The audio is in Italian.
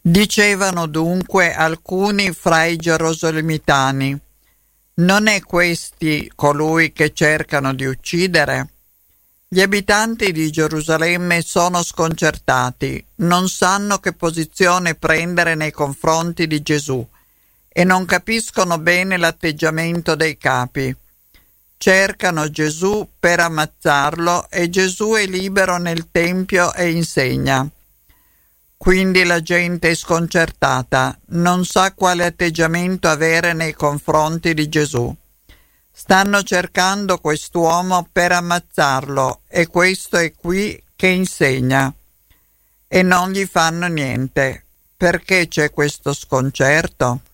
Dicevano dunque alcuni fra i gerosolimitani: non è questi colui che cercano di uccidere? Gli abitanti di Gerusalemme sono sconcertati, non sanno che posizione prendere nei confronti di Gesù e non capiscono bene l'atteggiamento dei capi. Cercano Gesù per ammazzarlo e Gesù è libero nel Tempio e insegna. Quindi la gente è sconcertata, non sa quale atteggiamento avere nei confronti di Gesù. Stanno cercando quest'uomo per ammazzarlo e questo è qui che insegna. E non gli fanno niente. Perché c'è questo sconcerto?